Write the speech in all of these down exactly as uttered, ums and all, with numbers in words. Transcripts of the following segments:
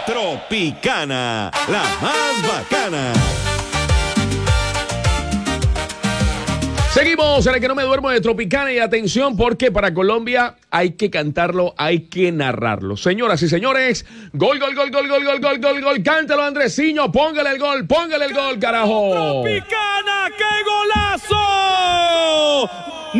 Tropicana, la más bacana. Seguimos en el que no me duermo de Tropicana y atención porque para Colombia hay que cantarlo, hay que narrarlo. Señoras y señores, gol, gol, gol, gol, gol, gol, gol, gol, gol, cántalo Andresiño, póngale el gol, póngale el gol, carajo. Tropicana, qué golazo.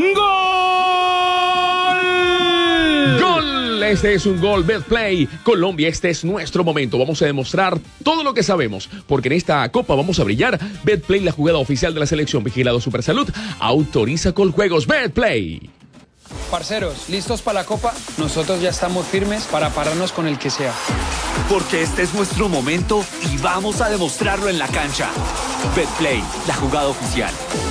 Gol. Gol. Este es un gol, Betplay. Colombia, este es nuestro momento. Vamos a demostrar todo lo que sabemos, porque en esta copa vamos a brillar. Betplay, la jugada oficial de la selección. Vigilado Supersalud. Autoriza Coljuegos. Betplay. Parceros, ¿listos para la copa? Nosotros ya estamos firmes para pararnos con el que sea. Porque este es nuestro momento y vamos a demostrarlo en la cancha. Betplay, la jugada oficial.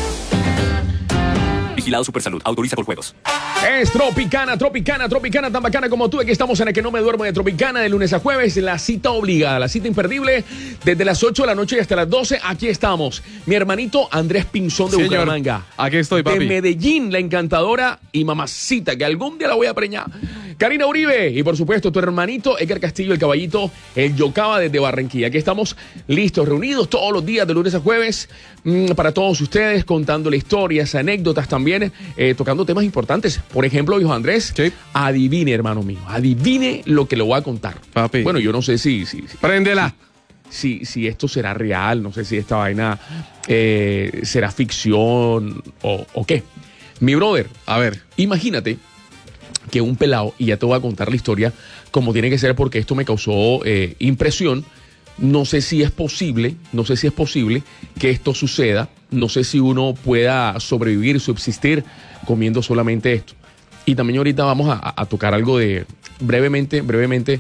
Vigilado Supersalud. Autoriza Coljuegos. Es Tropicana, Tropicana, Tropicana, tan bacana como tú. Aquí estamos en el que no me duermo de Tropicana, de lunes a jueves, la cita obligada, la cita imperdible, desde las ocho de la noche hasta las doce. Aquí estamos. Mi hermanito Andrés Pinzón de Señor, Bucaramanga. aquí estoy, papi. De Medellín, la encantadora y mamacita, que algún día la voy a preñar. Karina Uribe y por supuesto tu hermanito Edgar Castillo, el caballito, el Yocaba desde Barranquilla. Aquí estamos listos, reunidos todos los días de lunes a jueves mmm, para todos ustedes, contándole historias, anécdotas también, eh, tocando temas importantes. Por ejemplo, hijo Andrés, sí. Adivine, hermano mío, adivine lo que le voy a contar. Papi. Bueno, yo no sé si... si, si Préndela. Si, si esto será real, no sé si esta vaina eh, será ficción o, o qué. Mi brother, A ver. imagínate que un pelado, y ya te voy a contar la historia como tiene que ser porque esto me causó eh, impresión. No sé si es posible, no sé si es posible que esto suceda, no sé si uno pueda sobrevivir, subsistir comiendo solamente esto. Y también ahorita vamos a, a tocar algo de, brevemente, brevemente,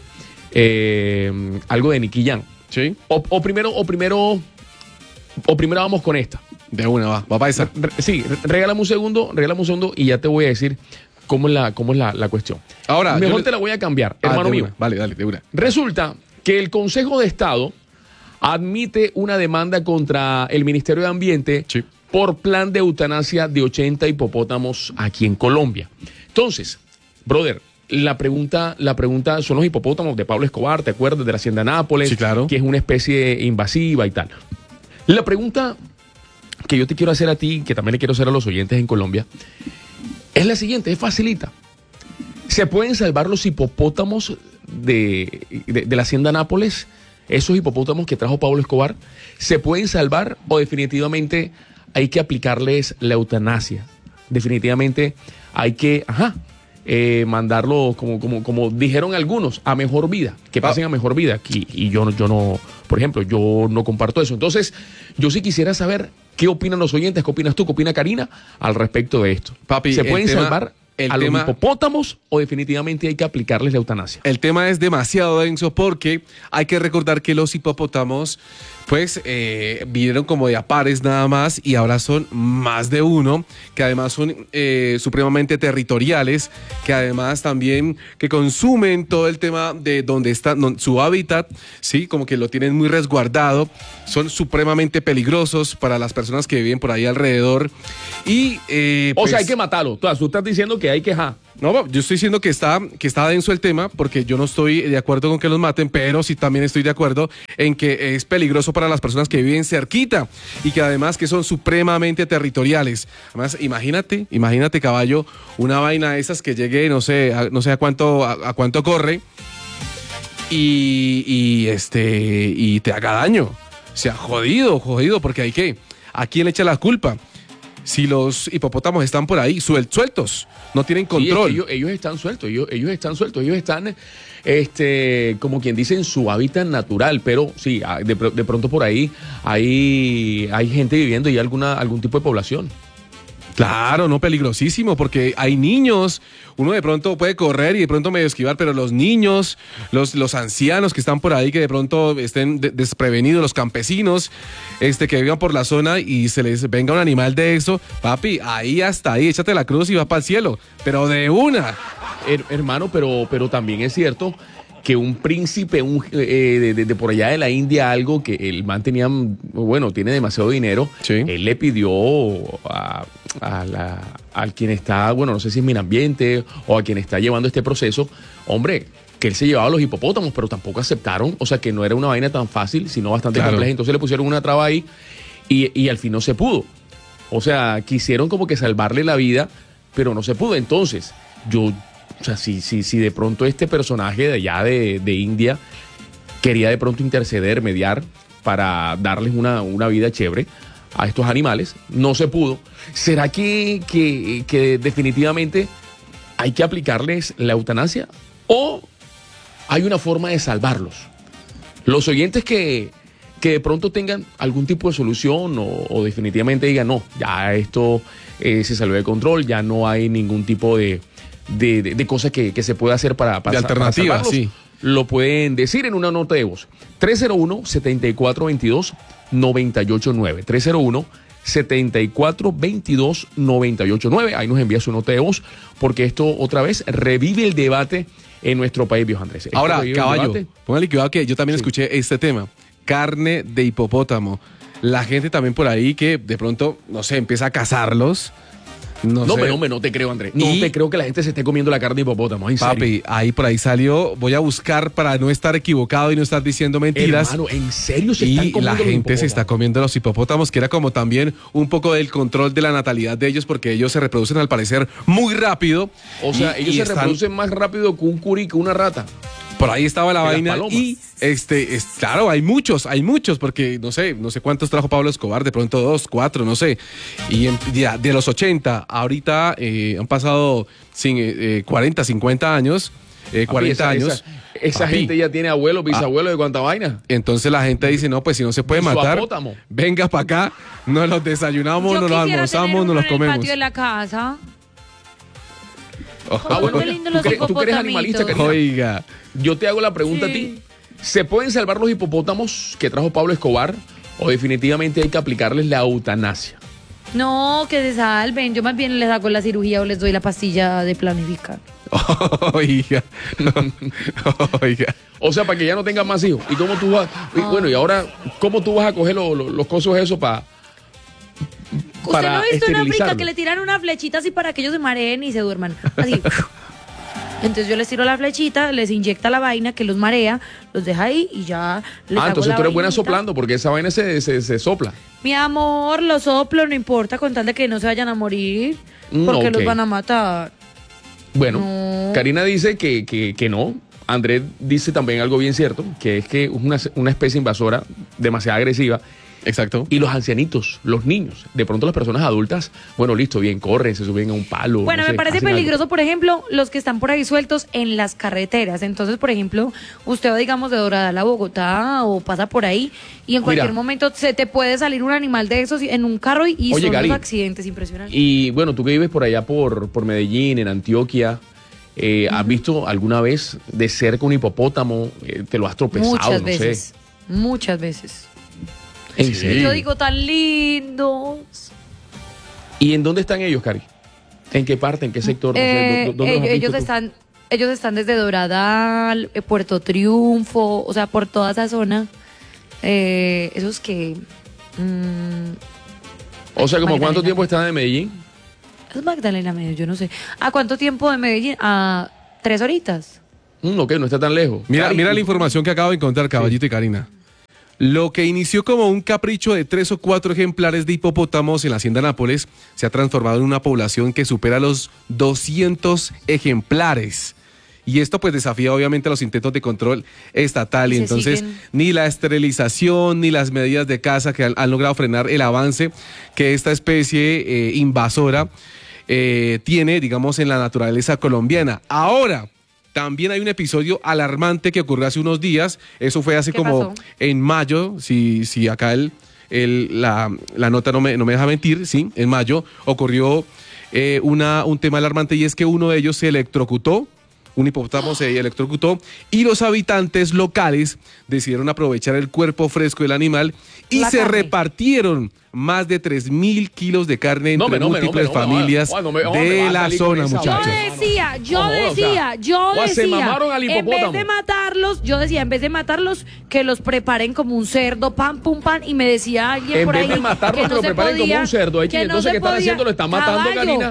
eh, algo de Nicky Jam. Sí. O, o primero, o primero, o primero vamos con esta. De una, va. Va para esa. Re- sí, re- regálame un segundo, regálame un segundo y ya te voy a decir cómo es la, cómo es la, la cuestión. Ahora, Mejor yo le- te la voy a cambiar, Ah, hermano de mío. una. Vale, dale, de una. Resulta que el Consejo de Estado admite una demanda contra el Ministerio de Ambiente Sí. por plan de eutanasia de ochenta hipopótamos aquí en Colombia. Entonces, brother, la pregunta, la pregunta son los hipopótamos de Pablo Escobar, ¿te acuerdas? De la Hacienda Nápoles, Sí, claro. que es una especie invasiva y tal. La pregunta que yo te quiero hacer a ti, que también le quiero hacer a los oyentes en Colombia, es la siguiente, es facilita. ¿Se pueden salvar los hipopótamos de, de, de la Hacienda Nápoles? Esos hipopótamos que trajo Pablo Escobar, ¿se pueden salvar o definitivamente hay que aplicarles la eutanasia? Definitivamente hay que, ajá, eh, mandarlo, como, como, como dijeron algunos, a mejor vida, que pasen a mejor vida. Y, y yo, no- yo no, por ejemplo, yo no comparto eso. Entonces, yo sí quisiera saber qué opinan los oyentes, qué opinas tú, qué opina Karina al respecto de esto. Papi, ¿Se el pueden tema- salvar el a tema- los hipopótamos o definitivamente hay que aplicarles la eutanasia? El tema es demasiado denso porque hay que recordar que los hipopótamos pues eh, vinieron como de a pares nada más y ahora son más de uno, que además son eh, supremamente territoriales, que además también que consumen todo el tema de donde está no, su hábitat, sí, como que lo tienen muy resguardado, son supremamente peligrosos para las personas que viven por ahí alrededor y eh, O pues, sea, hay que matarlo. Tú, tú estás diciendo que hay que... Ja. no, yo estoy diciendo que está, que está denso el tema porque yo no estoy de acuerdo con que los maten, pero sí también estoy de acuerdo en que es peligroso para las personas que viven cerquita y que además que son supremamente territoriales. Además, imagínate, imagínate, caballo, una vaina de esas que llegue, no sé, a, no sé a cuánto, a, a cuánto corre y, y este y te haga daño. O sea, jodido, jodido, porque hay que, ¿a quién le echa la culpa? Si los hipopótamos están por ahí suel- sueltos, no tienen Sí, es que control. ellos, ellos están sueltos, ellos, ellos están sueltos, ellos están, este, como quien dice, en su hábitat natural, pero sí, ah, de, pr- de pronto por ahí hay, hay gente viviendo y alguna, algún tipo de población. Claro, no, peligrosísimo, porque hay niños, uno de pronto puede correr y de pronto medio esquivar, pero los niños, los, los ancianos que están por ahí, que de pronto estén de- desprevenidos, los campesinos, este, que vivan por la zona y se les venga un animal de eso, papi, ahí hasta ahí, échate la cruz y va para el cielo, pero de una. Her- hermano, pero, pero también es cierto que un príncipe un, eh, de, de- de por allá de la India, algo que el man tenía, bueno, tiene demasiado dinero, Sí. él le pidió a, a la, al quien está, bueno, no sé si es Minambiente o a quien está llevando este proceso, hombre, que él se llevaba a los hipopótamos, pero tampoco aceptaron, o sea que no era una vaina tan fácil, sino bastante Claro. compleja. Entonces le pusieron una traba ahí y, y al fin no se pudo. O sea, quisieron como que salvarle la vida, pero no se pudo. Entonces, yo, o sea, si, si, si de pronto este personaje de allá de, de India quería de pronto interceder, mediar, para darles una, una vida chévere a estos animales, no se pudo. ¿Será que, que, que definitivamente hay que aplicarles la eutanasia o hay una forma de salvarlos? Los oyentes que, que de pronto tengan algún tipo de solución o, o definitivamente digan, no, ya esto eh, se salió de control, ya no hay ningún tipo de, de, de, de cosa que, que se pueda hacer para, para, De alternativa, para salvarlos, sí. lo pueden decir en una nota de voz. tres cero uno, setenta y cuatro veintidós, noventa y ocho nueve. tres cero uno, setenta y cuatro veintidós, noventa y ocho nueve. Ahí nos envía su nota de voz, porque esto otra vez revive el debate en nuestro país, viejo Andrés. Esto Ahora, revive el caballo, debate. póngale cuidado que yo también Sí. escuché este tema. Carne de hipopótamo. La gente también por ahí que de pronto, no sé, empieza a cazarlos. No, No, sé. hombre, hombre, no te creo, Andrés. No Y- te creo que la gente se esté comiendo la carne de hipopótamo. En serio. Papi, ahí por ahí salió. Voy a buscar para no estar equivocado y no estar diciendo mentiras. Hermano, ¿en serio se están Y comiendo la los gente se está hipopótamos? comiendo los hipopótamos, que era como también un poco del control de la natalidad de ellos, porque ellos se reproducen al parecer muy rápido. O sea, Y- ellos y se están- reproducen más rápido que un curi, que una rata. Por ahí estaba la Que las vaina palomas. y este, es, claro, hay muchos, hay muchos, porque no sé, no sé cuántos trajo Pablo Escobar, de pronto dos, cuatro, no sé. Y en- ya, de los ochenta, ahorita eh, han pasado sin, eh, cuarenta, cincuenta años, eh, Papi, cuarenta esa- años. Esa, esa Papi, gente ya tiene abuelos, bisabuelos de cuánta vaina. Entonces la gente dice, no, pues si no se puede matar, Hipopótamo. venga para acá, nos los desayunamos, Yo nos los quisiera tener almorzamos, uno nos los en el comemos. patio de la casa. Ah, bueno, Qué mira, lindo tú los que eres- tú que eres animalista, hipopotamitos. Karina. Oiga, Yo te hago la pregunta Sí. a ti. ¿Se pueden salvar los hipopótamos que trajo Pablo Escobar o definitivamente hay que aplicarles la eutanasia? No, que se salven. Yo más bien les hago la cirugía o les doy la pastilla de planificar. oiga, oiga. O sea, para que ya no tengan más hijos. ¿Y cómo tú vas? y bueno, y ahora, ¿cómo tú vas a coger lo- lo- los cosos esos para ¿Usted para no ha visto en África esterilizarlo? que le tiran una flechita así para que ellos se mareen y se duerman? Así. Entonces yo les tiro la flechita, les inyecta la vaina que los marea, los deja ahí y ya les Ah, hago entonces la tú eres buena vainita. soplando porque esa vaina se, se, se sopla. Mi amor, los soplo, no importa, con tal de que no se vayan a morir, Mm, porque ok. los van a matar. Bueno, No. Karina dice que, que, que no. Andrés dice también algo bien cierto, que es que es una, una especie invasora demasiado agresiva. Exacto. Y los ancianitos, los niños, de pronto las personas adultas, bueno, listo, bien, corren, se suben a un palo. Bueno, no me sé, parece hacen algo. peligroso, por ejemplo, los que están por ahí sueltos en las carreteras. Entonces, por ejemplo, usted va, digamos, de Dorada a la Bogotá o pasa por ahí y en cualquier Mira. momento se te puede salir un animal de esos en un carro y, y Oye, son Gary, unos accidentes impresionantes. Y bueno, tú que vives por allá por, por Medellín, en Antioquia, eh, ¿has visto alguna vez de cerca un hipopótamo? Eh, ¿Te lo has tropezado? Muchas no veces, sé. muchas veces. ¿En Y serio? yo digo, tan lindos. ¿Y en dónde están ellos, Cari? ¿En qué parte? ¿En qué sector? No sé, Eh, ¿dó- dónde los has ellos, visto ellos tú? están, ellos están desde Doradal, eh, Puerto Triunfo, o sea, por toda esa zona. Eh, esos que... mm, O sea, ¿como Magdalena. cuánto tiempo están en Medellín? es Magdalena Medio, yo no sé. ¿A cuánto tiempo de Medellín? A tres horitas. Mm, ok, no está tan lejos. Mira, Cari, mira y- la información que acabo de encontrar, Caballito y Karina. Lo que inició como un capricho de tres o cuatro ejemplares de hipopótamos en la hacienda Nápoles se ha transformado en una población que supera los doscientos ejemplares. Y esto pues desafía obviamente los intentos de control estatal. Y Y se entonces siguen- ni la esterilización ni las medidas de caza que han, han logrado frenar el avance que esta especie eh, invasora eh, tiene, digamos, en la naturaleza colombiana. Ahora, también hay un episodio alarmante que ocurrió hace unos días. Eso fue hace ¿Qué como pasó? en mayo, si, si acá el, el- la, la nota no me, no me deja mentir, sí, en mayo ocurrió eh, una, un tema alarmante y es que uno de ellos se electrocutó. Un hipopótamo se electrocutó y los habitantes locales decidieron aprovechar el cuerpo fresco del animal y La se carne. repartieron más de tres mil kilos de carne entre No, me, no, me, no, múltiples me, no, me, familias no, me, no, me, de va a la salir con zona, esa Yo muchachos. vaina. decía, yo No, o sea, decía, yo o se decía, mamaron al en vez hipopótamo. de matarlos, yo decía, en vez de matarlos, que los preparen como un cerdo, pam, pum, pam, y me decía alguien En por vez ahí de matarlos, que que no lo se preparen como podía, un cerdo. Ahí, que no entonces, se ¿qué están podía. haciendo? Lo están matando, Caballo, Karina.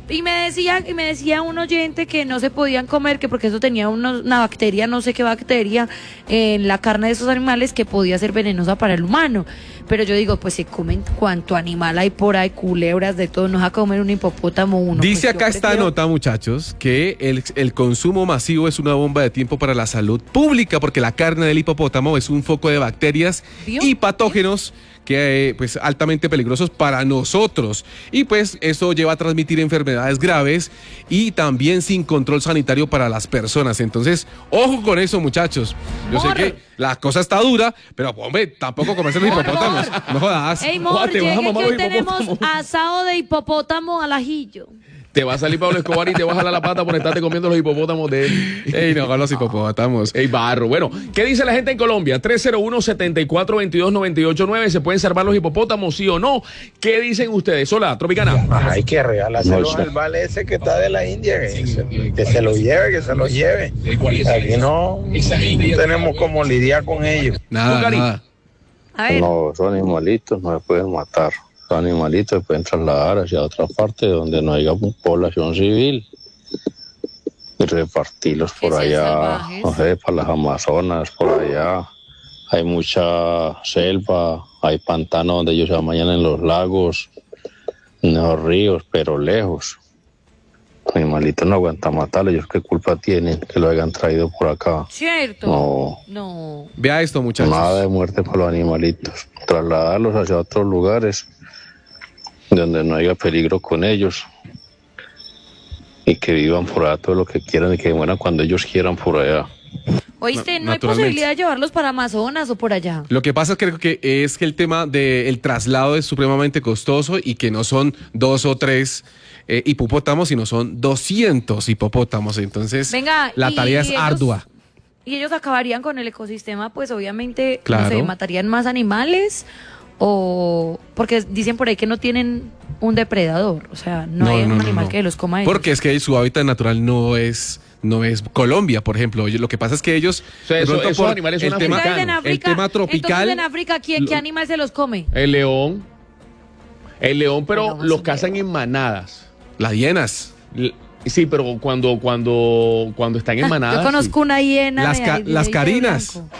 Y me decía, y me decía un oyente que no se podían comer, que porque eso tenía uno- una bacteria, no sé qué bacteria, en la carne de esos animales que podía ser venenosa para el humano. Pero yo digo, pues se comen cuánto animal hay por ahí, culebras, de todo, no vas a comer un hipopótamo uno. Dice Pues yo acá esta prefiero- nota, muchachos, que el, el consumo masivo es una bomba de tiempo para la salud pública, porque la carne del hipopótamo es un foco de bacterias ¿Vio? y patógenos que eh, pues altamente peligrosos para nosotros, y pues eso lleva a transmitir enfermedades graves y también sin control sanitario para las personas. Entonces, ojo con eso, muchachos. Yo Mor. sé que la cosa está dura, pero hombre, tampoco comerse los hipopótamos. No jodas. Ey, Mor, Guate, vas a llegue mamar que hoy los tenemos hipopótamos. asado de hipopótamo al ajillo. Te va a salir Pablo Escobar y te va a jalar la pata por estarte comiendo los hipopótamos de él. Ey, no, con los hipopótamos. Ey, barro. Bueno, ¿qué dice la gente en Colombia? tres cero uno, siete cuatro, dos dos, nueve ocho nueve. ¿Se pueden salvar los hipopótamos, sí o no? ¿Qué dicen ustedes? Hola, Tropicana. Hay que regalárselo al vale ese que está de la India, que se, que se lo lleve, que se lo lleve. Aquí no tenemos cómo lidiar con ellos. Nada, Tú, Cari. nada. A ver, No, son animalitos, no se pueden matar. Son animalitos se pueden trasladar hacia otra parte donde no haya población civil y repartirlos por Que sean allá, salvajes. no sé, para las Amazonas, por allá. Hay mucha selva, hay pantanos donde ellos se bañan en los lagos, en los ríos, pero lejos. Animalitos no aguantan matarlos, ellos qué culpa tienen que lo hayan traído por acá. cierto. No. No. Vea esto, muchachos. Nada de muerte para los animalitos. Trasladarlos hacia otros lugares donde no haya peligro con ellos y que vivan por allá todo lo que quieran y que mueran cuando ellos quieran por allá. Oíste, Na- no hay naturalmente. posibilidad de llevarlos para Amazonas o por allá. Lo que pasa es que creo que es que el tema del traslado es supremamente costoso y que no son dos o tres eh, hipopótamos, sino son doscientos hipopótamos. Entonces, Venga, la y tarea es ellos- ardua. Y ellos acabarían con el ecosistema, pues obviamente, no Claro. sé, matarían más animales o porque dicen por ahí que no tienen un depredador, o sea, no, hay un animal no. que los coma a ellos. Porque es que su hábitat natural no es no es Colombia, por ejemplo. Oye, lo que pasa es que ellos O sea, de eso- pronto esos por animales el son tema, Entonces, en africanos. África, el tema tropical, entonces en África, ¿quién, ¿qué animal se los come? El león. El león, pero Bueno, vamos los a cazan ver. en manadas. las hienas, L- Sí, pero cuando, cuando, cuando están en manadas. Yo conozco una hiena. Las de ca- ahí, de las ahí de carinas. blanco.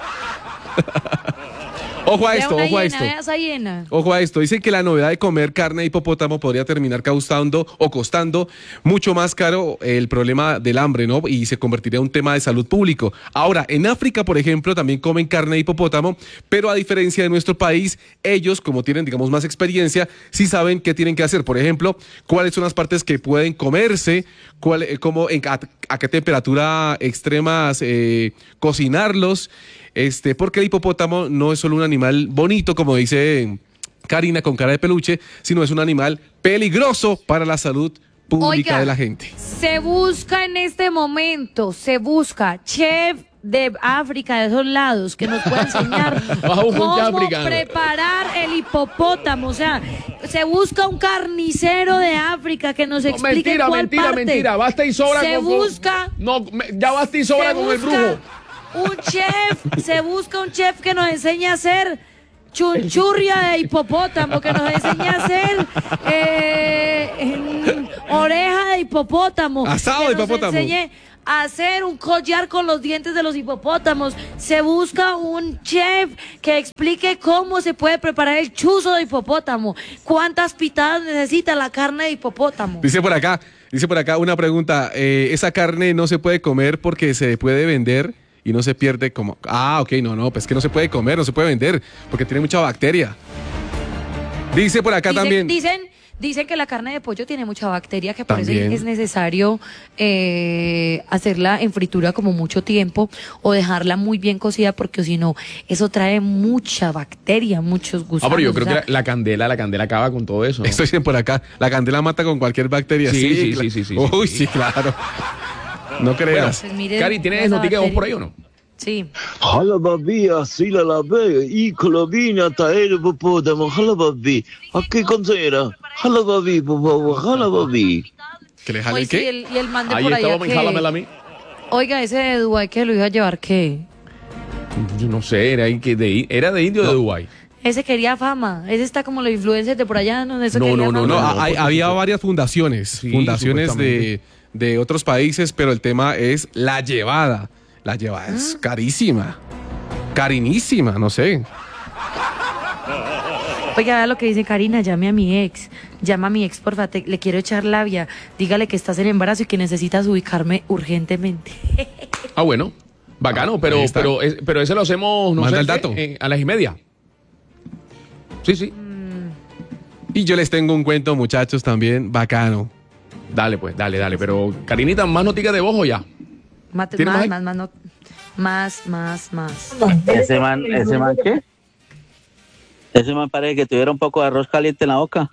ojo a Vea esto, una ojo a hiena, esto. vea esa hiena. Ojo a esto, dicen que la novedad de comer carne de hipopótamo podría terminar causando o costando mucho más caro el problema del hambre, ¿no? Y se convertiría en un tema de salud público. Ahora, en África, por ejemplo, también comen carne de hipopótamo, pero a diferencia de nuestro país, ellos, como tienen, digamos, más experiencia, sí saben qué tienen que hacer. Por ejemplo, cuáles son las partes que pueden comerse, cuál, eh, cómo, en, a, a qué temperatura extremas eh, cocinarlos. Este, porque el hipopótamo no es solo un animal bonito, como dice Karina, con cara de peluche, sino es un animal peligroso para la salud pública Oiga, de la gente. Se busca en este momento, se busca chef de África, de esos lados, que nos pueda enseñar Baja un cómo punto africano. preparar el hipopótamo. O sea, se busca un carnicero de África que nos No, explique mentira, cuál mentira, parte. mentira. Basta y sobra Se con. con- busca- No, me- ya basta y sobra se con el busca brujo. un chef, se busca un chef que nos enseñe a hacer chunchurria de hipopótamo, que nos enseñe a hacer eh, en- oreja de hipopótamo, Asado que de hipopótamo. nos enseñe a hacer un collar con los dientes de los hipopótamos. Se busca un chef que explique cómo se puede preparar el chuzo de hipopótamo, cuántas pitadas necesita la carne de hipopótamo. Dice por acá, dice por acá una pregunta, eh, esa carne no se puede comer porque se puede vender y no se pierde como... Ah, ok, no, no, pues que no se puede comer, no se puede vender porque tiene mucha bacteria. Dice por acá Dicen, también... dicen, dicen que la carne de pollo tiene mucha bacteria, que por También. eso es necesario eh, hacerla en fritura como mucho tiempo o dejarla muy bien cocida, porque si no, eso trae mucha bacteria, muchos Ah, gusanos. pero yo creo o sea, que la, la candela, la candela acaba con todo eso. ¿no? Esto dicen por acá, la candela mata con cualquier bacteria. Sí, sí, cla- sí, sí, sí, Uy, sí. sí, claro. No creas. pues miren, Cari, ¿tienes esa noticias vos bacteria. por ahí o no? Sí. Halababi, asila la ve, y colabina taere popodamo, halababi. ¿A qué considera? Halababi, por favor, halababi. ¿Que le jale Hoy el sí, qué? el, y el man de Ahí por allá estaba, que... jálamela a mí. Oiga, ese de Dubái que lo iba a llevar, ¿qué? Yo no sé, era, ahí que de, era de indio o de Dubái. Ese quería fama. Ese está como los influencers de por allá. No, Eso no, quería no, no, fama. no, hay- había varias fundaciones, Sí, fundaciones de, supuestamente. de otros países, pero el tema es la llevada. La llevada es carísima, carinísima, no sé. Oiga, vea lo que dice Karina, llame a mi ex. Llama a mi ex, porfa, te- le quiero echar labia. Dígale que estás en embarazo y que necesitas ubicarme urgentemente. Ah, bueno. Bacano, Ah, pero, ahí está. pero, es- pero ese lo hacemos, no Manda sé, el ¿qué? dato. Eh, a las y media. Sí, sí. Y yo les tengo un cuento, muchachos, también bacano. Dale, pues, dale, dale. Pero, Karinita, ¿más noticias de vos o ya? Mate- ¿Tiene más, más ahí? más, más, no- más, más, más. ¿Ese man, ese man qué? Ese man parece que tuviera un poco de arroz caliente en la boca.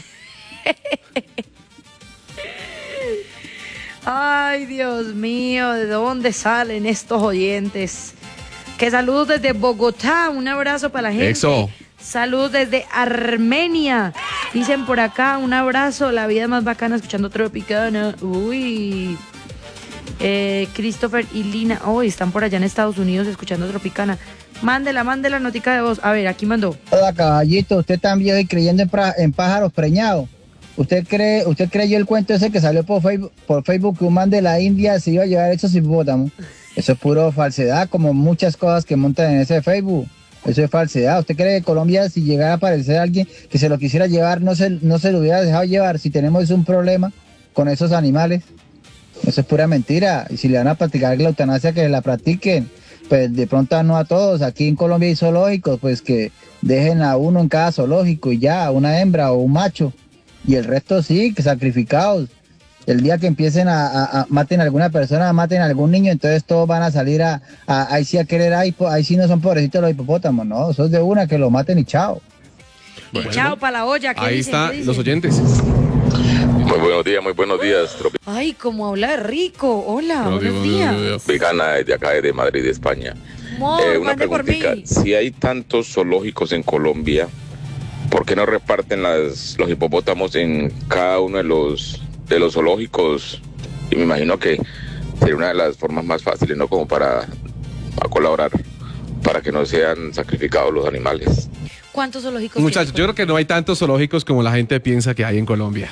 Ay, Dios mío, ¿de dónde salen estos oyentes? Que saludos desde Bogotá, un abrazo para la gente. Eso. Saludos desde Armenia. Dicen por acá, un abrazo, la vida más bacana escuchando Tropicana. Uy. Eh, Christopher y Lina, hoy están por allá en Estados Unidos escuchando Tropicana. Mándela, mándela notica de voz. A ver, aquí mandó. Hola, caballito, usted también creyendo en, pra- en pájaros preñados. ¿Usted cree, usted creyó el cuento ese que salió por Facebook, por Facebook que un man de la India se iba a llevar esos hipopótamos? Eso es puro falsedad, como muchas cosas que montan en ese Facebook. Eso es falsedad. ¿Usted cree que Colombia, si llegara a aparecer alguien que se lo quisiera llevar, no se, no se lo hubiera dejado llevar si tenemos un problema con esos animales? Eso es pura mentira. Y si le van a practicar la eutanasia, que la practiquen. Pues de pronto no a todos. Aquí en Colombia hay zoológicos, pues que dejen a uno en cada zoológico y ya, una hembra o un macho. Y el resto sí, que sacrificados. El día que empiecen a, a, a maten a alguna persona, maten a algún niño, entonces todos van a salir a, a ahí sí a querer, ahí, ahí sí no son pobrecitos los hipopótamos, no, eso es de una, que lo maten y chao. Y chao para la olla. ¿qué Ahí dicen? está, ¿Qué dicen? los oyentes. Muy buenos días, muy buenos días, Ay, como habla rico. Hola, buenos días. Tropicana, de acá de Madrid, España. Amor, Eh, una mande por preguntita, mí. si hay tantos zoológicos en Colombia, ¿por qué no reparten las, los hipopótamos en cada uno de los, de los zoológicos? Y me imagino que sería una de las formas más fáciles, ¿no? Como para, para colaborar, para que no sean sacrificados los animales. ¿Cuántos zoológicos Muchachos, yo creo que no hay tantos zoológicos como la gente piensa que hay en Colombia.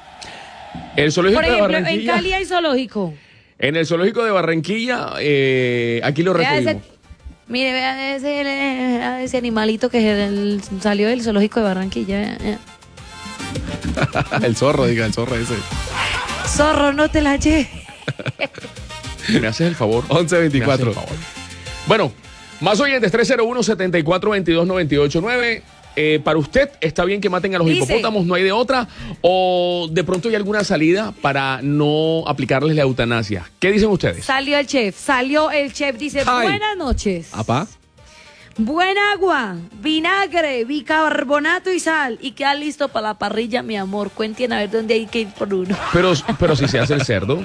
El tiene? zoológico Por de ejemplo, en Barranquilla. Cali hay zoológico. En el zoológico de Barranquilla, eh, aquí lo Vea recibimos. ese, mire, vea ese, eh, ese animalito que el- salió del zoológico de Barranquilla. vea, vea. El zorro, diga, el zorro ese. Zorro, no te la lleves. ¿Me haces el favor? once veinticuatro. Me haces el favor. Bueno, más oyentes, tres cero uno, siete cuatro, dos dos, nueve ocho nueve. Eh, para usted, ¿está bien que maten a los Dice- hipopótamos? ¿No hay de otra? ¿O de pronto hay alguna salida para no aplicarles la eutanasia? ¿Qué dicen ustedes? Salió el chef, salió el chef, dice, Ay. buenas noches. ¿Apá? Buen agua, vinagre, bicarbonato y sal. Y queda listo para la parrilla, mi amor. Cuenten a ver dónde hay que ir por uno. Pero, pero si se hace el cerdo.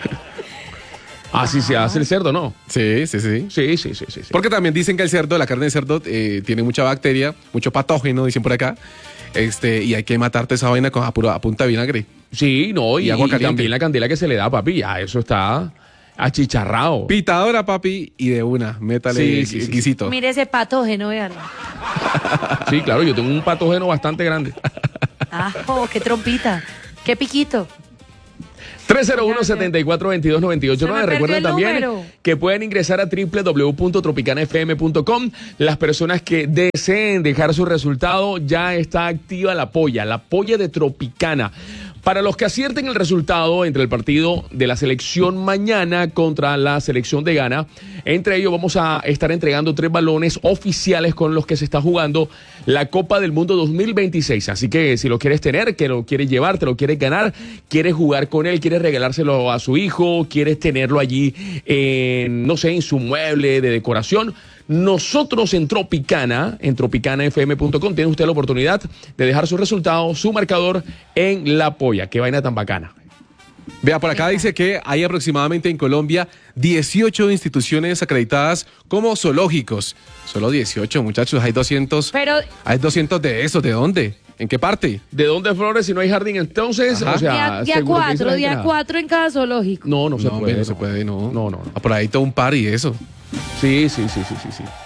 Así se hace el cerdo, ¿no? Sí, sí, sí. Sí, sí, sí, sí. sí. Porque también dicen que el cerdo, la carne de cerdo, eh, tiene mucha bacteria, mucho patógeno, dicen por acá. Este, y hay que matarte esa vaina con, a, puro- a punta de vinagre. Sí, no, y, Y agua y caliente. también la candela que se le da, papi, ya eso está achicharrado. Pitadora, papi, y de una, métale Sí, sí, sí. guisito. Mire ese patógeno, véalo. Sí, claro, yo tengo un patógeno bastante grande. Ah, oh, qué trompita, qué piquito. tres cero uno, siete cuatro, dos dos, nueve ocho nueve. Se me Recuerden perdió el también número. que pueden ingresar a w w w punto tropicana f m punto com. Las personas que deseen dejar su resultado, ya está activa la polla, la polla de Tropicana. Para los que acierten el resultado entre el partido de la selección mañana contra la selección de Ghana, entre ellos vamos a estar entregando tres balones oficiales con los que se está jugando la Copa del Mundo dos mil veintiséis. Así que si lo quieres tener, que lo quieres llevar, te lo quieres ganar, quieres jugar con él, quieres regalárselo a su hijo, quieres tenerlo allí, en, no sé, en su mueble de decoración, nosotros en Tropicana, en tropicana f m punto com, tiene usted la oportunidad de dejar su resultado, su marcador en la polla. Qué vaina tan bacana. Vea, por acá dice que hay aproximadamente en Colombia dieciocho instituciones acreditadas como zoológicos. Solo dieciocho, muchachos, hay doscientos. Pero Hay doscientos de esos, ¿de dónde? ¿En qué parte? ¿De dónde, Flores, si no hay jardín? Entonces, Ajá. o sea, día, día seguro que dice cuatro, la gente día nada. cuatro en cada zoológico. No, no se No, puede. hombre, no se puede, no. No, no, no. Ah, por ahí todo un par y eso. Sí, sí, sí, sí, sí, sí.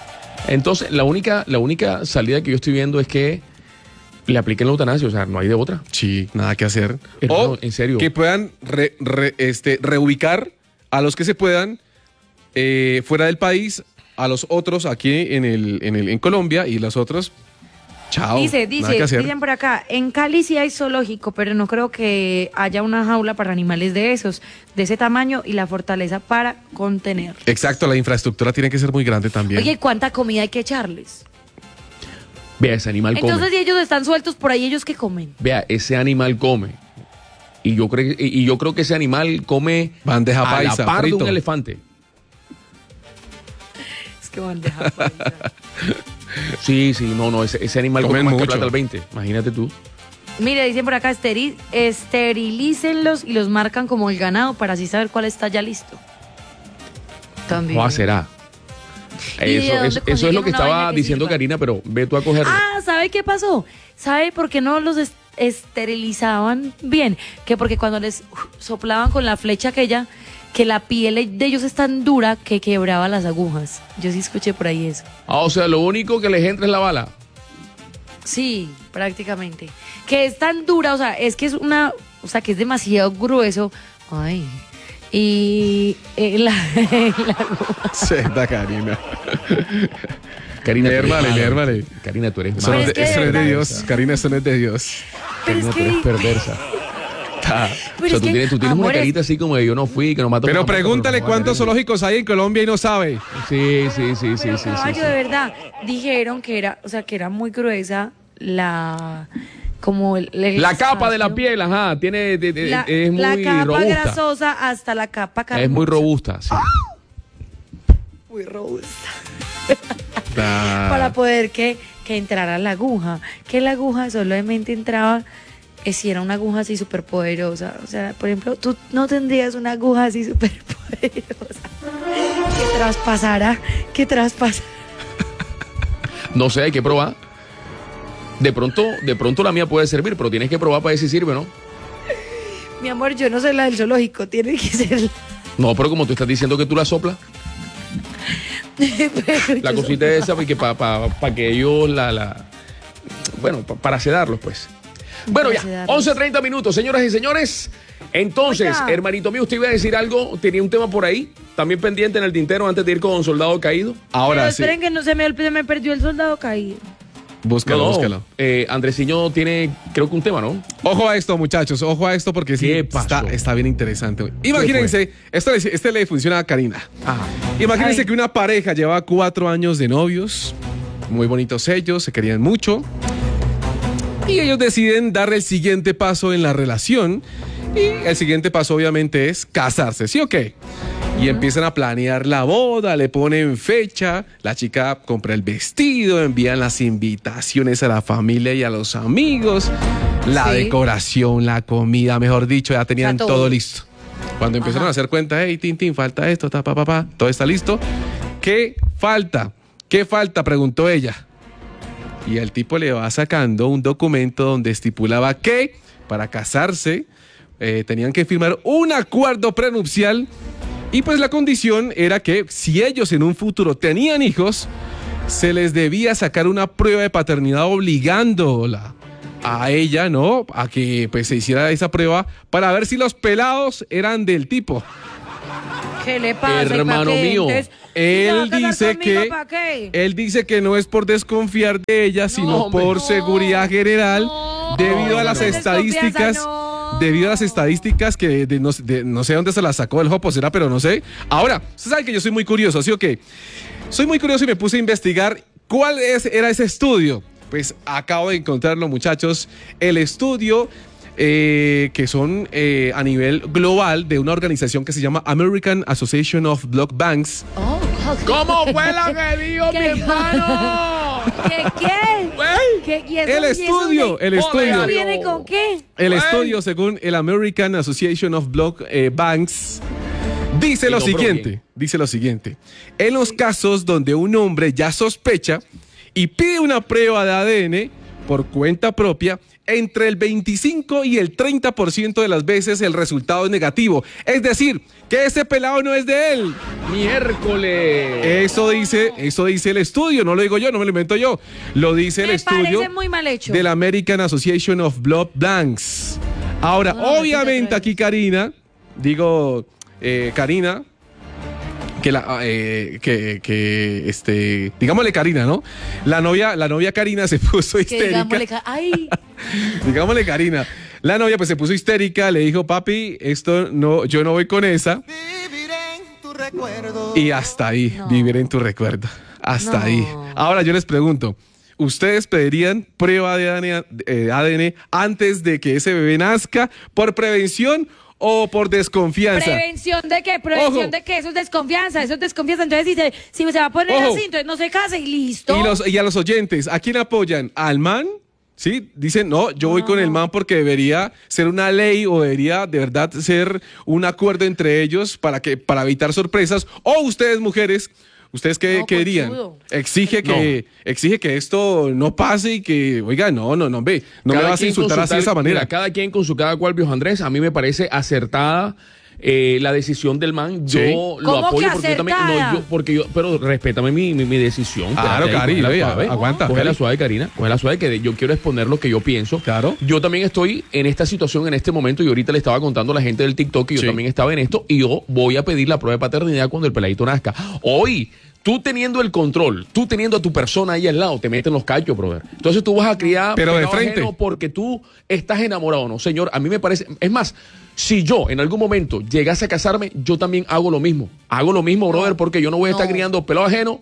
Entonces, la única, la única salida que yo estoy viendo es que le apliquen la eutanasia, o sea, no hay de otra. Sí, nada que hacer. Hermano, o en serio. que puedan re- re- este, reubicar a los que se puedan eh, fuera del país, a los otros aquí en, el, en, el, en Colombia y los otros, chao. Dice, nada que dice, hacer. dicen por acá, en Cali sí hay zoológico, pero no creo que haya una jaula para animales de esos, de ese tamaño y la fortaleza para contener. Exacto, la infraestructura tiene que ser muy grande también. Oye, ¿cuánta comida hay que echarles? Vea, ese animal come. Entonces, si ellos están sueltos por ahí, ¿ellos qué comen? Vea, ese animal come. Y yo creo, y yo creo que ese animal come bandeja a paisa, la par frito. de un elefante. Es que bandeja paisa. Sí, sí, no, no, ese, ese animal come Comen más que mucho. plata al veinte. Imagínate tú. Mire, dicen por acá, esteri- esterilícenlos y los marcan como el ganado para así saber cuál está ya listo. También. ¿Cómo será? ¿Y de Eso, dónde eso, eso es consiguen lo que una estaba vaina que diciendo sirva? Karina, pero ve tú a cogerlo. Ah, ¿sabe qué pasó? ¿Sabe por qué no los est- esterilizaban bien? Que porque cuando les uf, soplaban con la flecha aquella, que la piel de ellos es tan dura que quebraba las agujas. Yo sí escuché por ahí eso. Ah, o sea, lo único que les entra es la bala. Sí, prácticamente. Que es tan dura, o sea, es que es una, o sea, que es demasiado grueso. Ay. Y eh, la, la aguja. Senta, Karina. Karina, tú eres Lérmale, mala. lérmale. Karina, tú eres Eso no mala. es de, eso no es de Dios. Karina, eso no es de Dios. Pero Karina, es tú eres que- perversa. Ta. Pero O sea, es tú que, tienes, tú tienes una amores- carita así como de yo no fui, que no mató. Pero pregúntale cuántos zoológicos hay en Colombia y no sabe. Sí, sí, sí, sí, Pero sí, caballo, sí, de sí. verdad, dijeron que era, o sea, que era muy gruesa la, como el, el La capa de la espacio. piel, ajá, tiene, de- de- la, es muy la capa robusta. grasosa hasta la capa carnosa. Es muy robusta, sí. Muy robusta. Ah. Para poder que, que entrara la aguja. Que la aguja solamente entraba eh, si era una aguja así súper poderosa. O sea, por ejemplo, tú no tendrías una aguja así súper poderosa que traspasara, que traspasara. No sé, hay que probar. De pronto, de pronto la mía puede servir, pero tienes que probar para ver si sirve, ¿no? Mi amor, yo no soy la del zoológico, tiene que ser la... No, pero como tú estás diciendo que tú la soplas, Pero la yo cosita soy- esa, porque para pa, pa que ellos la, la bueno, pa- para sedarlos, pues. Bueno, Para ya, sedarlos. once treinta minutos, señoras y señores. Entonces, Oiga. hermanito mío, usted iba a decir algo, tenía un tema por ahí, también pendiente en el tintero antes de ir con Soldado Caído. Ahora Pero sí. esperen que no se me, se me perdió el soldado caído. Búscalo, No, no, búscalo. eh, Andresiño tiene, creo que un tema, ¿no? Ojo a esto, muchachos. Ojo a esto porque sí, ¿Qué pasó? está, está bien interesante. Imagínense, esto le, este le funciona a Karina. Ajá. Imagínense Ay. que una pareja lleva cuatro años de novios, muy bonitos ellos, se querían mucho. Y ellos deciden dar el siguiente paso en la relación. Y el siguiente paso obviamente es casarse, ¿sí o qué? Y empiezan a planear la boda, le ponen fecha, la chica compra el vestido, envían las invitaciones a la familia y a los amigos, la Sí. decoración, la comida, mejor dicho, ya tenían O sea, todo. todo. listo. Cuando empezaron Ajá. a hacer cuenta, hey, Tintín, falta esto, ta, pa, pa, pa, todo está listo. ¿Qué falta? ¿Qué falta? Preguntó ella. Y el tipo le va sacando un documento donde estipulaba que para casarse eh, tenían que firmar un acuerdo prenupcial y pues la condición era que si ellos en un futuro tenían hijos, se les debía sacar una prueba de paternidad obligándola a ella, ¿no? A que pues se hiciera esa prueba para ver si los pelados eran del tipo. ¿Qué le pasa? ¿Y pa' Hermano qué? mío, Entonces, él ¿se va a casar dice conmigo que- pa' qué? Él dice que no es por desconfiar de ella, sino hombre, por no, seguridad general, no, debido a no, las no. estadísticas, No. debido a las estadísticas que de- no, de- no sé dónde se las sacó el Jopo, será, pero no sé. Ahora, usted sabe que yo soy muy curioso, ¿sí o qué? Soy muy curioso y me puse a investigar cuál es, era ese estudio. Pues acabo de encontrarlo, muchachos. El estudio eh, que son eh, a nivel global de una organización que se llama American Association of Blood Banks. Oh, ¿Cómo fue lo que dijo mi ¿Qué? hermano? ¿Qué? ¿Qué? Güey. ¿Qué? ¿Y eso- El y eso estudio, de- el estudio. ¿Eso viene con qué? El Güey. estudio, según el American Association of Blood eh, Banks, dice Y lo no, pero siguiente, bien. dice lo siguiente. En los casos donde un hombre ya sospecha y pide una prueba de A D N, por cuenta propia, entre el veinticinco y el treinta por ciento de las veces el resultado es negativo. Es decir, que ese pelado no es de él. Miércoles. Eso dice, eso dice el estudio, no lo digo yo, no me lo invento yo. Lo dice el Me estudio parece muy mal hecho. de la American Association of Blood Banks. Ahora, No, no, obviamente no, aquí Karina, digo, eh, Karina, que la, eh, que, que, este, digámosle Karina, ¿no? La novia, la novia Karina se puso Que histérica. digámosle, ca- ay, Digámosle Karina. La novia pues se puso histérica, le dijo, papi, esto no, yo no voy con esa. Y hasta ahí, No. vivir en tu recuerdo. Hasta No. ahí. Ahora yo les pregunto, ¿ustedes pedirían prueba de A D N, eh, A D N antes de que ese bebé nazca por prevención o por desconfianza? ¿prevención de qué? ¿Prevención Ojo. de qué? Eso es desconfianza, eso es desconfianza. Entonces, si se, si se va a poner Ojo. así, entonces no se case y listo. Y, los, y a los oyentes, ¿a quién apoyan? ¿Al man? ¿Sí? Dicen, no, yo voy con el man porque debería ser una ley o debería de verdad ser un acuerdo entre ellos para, que, para evitar sorpresas. O ustedes, mujeres, ¿ustedes qué, No, qué dirían? conchudo. Exige que, exige que esto no pase y que, oiga, no, no, no, ve, no me Cada vas a quien insultar con su así de esa tal- manera. Mira, cada quien con su cada cual, viejo Andrés. A mí me parece acertada eh, la decisión del man. Yo Sí. lo ¿Cómo apoyo que porque yo también. acertada? No, yo, porque yo, pero respétame mi, mi, mi decisión. Claro, Espérate ahí, Cari, cógela ve, suave. aguanta, Cógela Cari. suave, Karina. Cógela suave, que yo quiero exponer lo que yo pienso. Claro. Yo también estoy en esta situación en este momento y ahorita le estaba contando a la gente del TikTok que yo Sí. también estaba en esto y yo voy a pedir la prueba de paternidad cuando el peladito nazca. Hoy. Tú teniendo el control, tú teniendo a tu persona ahí al lado, te meten los cachos, brother. Entonces tú vas a criar Pero de pelado frente. ajeno porque tú estás enamorado, ¿no? Señor, a mí me parece... Es más, si yo en algún momento llegase a casarme, yo también hago lo mismo. Hago lo mismo, brother, porque yo no voy a estar No. criando pelado ajeno.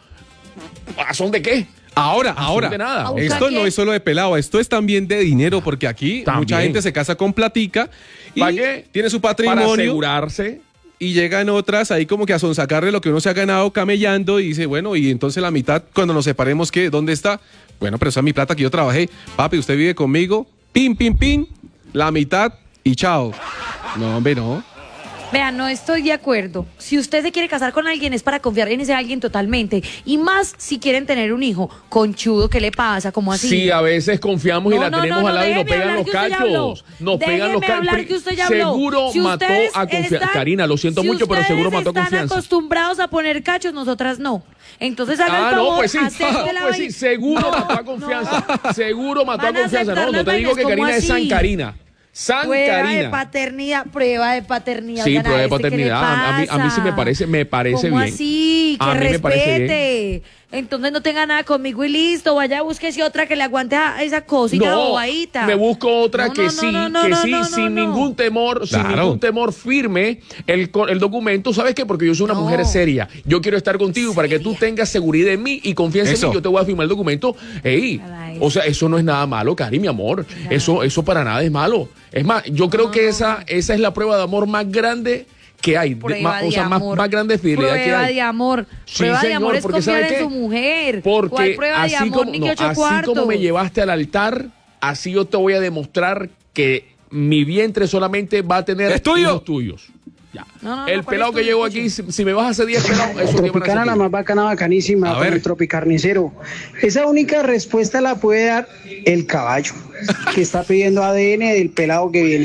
¿A son de qué? Ahora, ahora, de nada. ¿A esto buscar no qué? es solo de pelado, esto es también de dinero, porque aquí También. mucha gente se casa con platica y ¿Para qué? tiene su Para patrimonio. asegurarse. Y llegan otras ahí como que a sonsacarle lo que uno se ha ganado camellando y dice, bueno, y entonces la mitad, cuando nos separemos, ¿qué? ¿Dónde está? Bueno, pero esa es mi plata que yo trabajé. Papi, usted vive conmigo, pim, pim, pim, la mitad y chao. No, hombre, no. Vean, no estoy de acuerdo. Si usted se quiere casar con alguien es para confiar en ese alguien totalmente. Y más si quieren tener un hijo. Conchudo, ¿qué le pasa? ¿Cómo así? Sí, a veces confiamos y No, la no, tenemos no, al lado y nos déjeme pegan hablar los que usted ya habló. cachos. Nos pegan los Déjeme cachos. hablar que usted ya habló. Seguro Si mató ustedes a confianza. están- Karina, lo siento si mucho, pero seguro ustedes mató a están confianza. acostumbrados a poner cachos, nosotras no. Entonces hagan Ah, el favor, no, pues sí, acepte la pues sí, vaina. seguro No, mató a no. confianza. Seguro mató a Van a confianza. aceptar No, no las te digo que vainas, ¿cómo Karina es San así? Karina. San Prueba de Karina. paternidad, prueba de paternidad. Sí, Oigan, prueba de este, ¿qué le paternidad. A mí, a mí sí me pasa? parece, me parece ¿Cómo bien. así? Que A mí me parece bien. respete. Entonces no tenga nada conmigo y listo. Vaya, búsquese otra que le aguante a esa cosita No, bobadita. me busco otra No, que no, sí, no, no, que no, sí, no, no, sin no. ningún temor, sin Claro. ningún temor firme el, co- el documento. ¿Sabes qué? Porque yo soy una No. mujer seria. Yo quiero estar contigo y para que tú tengas seguridad en mí y confianza en Eso. mí, yo te voy a firmar el documento. Ey, Para o sea, eso no es nada malo, Cari, mi amor. Eso, eso para nada es malo. Es más, yo creo que esa, esa es la prueba de amor más grande que hay. De- Prueba más- o de sea, más, amor. más grande de fidelidad que Prueba hay. de amor. Sí, Prueba de señor, amor es porque confiar ¿sabe en qué? su mujer. Porque ¿Cuál prueba de así, amor como, ni no, que ocho así cuartos? como me llevaste al altar, así yo te voy a demostrar que mi vientre solamente va a tener ¿Es tuyo? hijos tuyos. Ya. No, no, no, el ¿cuál pelado es que tuyo? llevo aquí, si, si me vas a hacer diez pelados, eso Tropicana, la más bacana, bacanísima, A con ver. el tropicarnicero. Esa única respuesta la puede dar el caballo, que está pidiendo A D N del pelado que viene.